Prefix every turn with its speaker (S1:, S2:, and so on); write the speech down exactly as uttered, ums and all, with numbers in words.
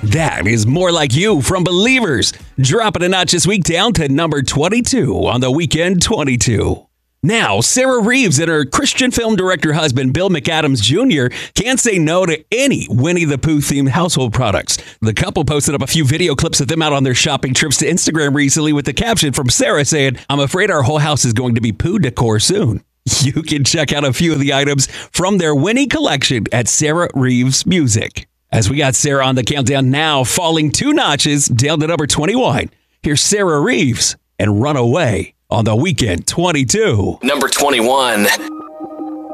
S1: That is More Like You from Believers. Dropping a notch this week down to number twenty-two on the Weekend twenty-two. Now, Sarah Reeves and her Christian film director husband, Bill McAdams Junior, can't say no to any Winnie the Pooh-themed household products. The couple posted up a few video clips of them out on their shopping trips to Instagram recently with the caption from Sarah saying, "I'm afraid our whole house is going to be Pooh decor soon." You can check out a few of the items from their Winnie collection at Sarah Reeves Music. As we got Sarah on the countdown now, falling two notches, down to number twenty-one. Here's Sarah Reeves and Runaway on the Weekend twenty-two.
S2: Number twenty-one.